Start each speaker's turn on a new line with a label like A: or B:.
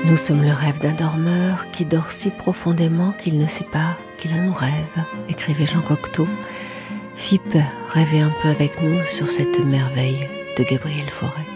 A: Nous sommes le rêve d'un dormeur qui dort si profondément qu'il ne sait pas qu'il a nos rêves, écrivait Jean Cocteau. FIP rêvait un peu avec nous sur cette merveille de Gabriel Fauré.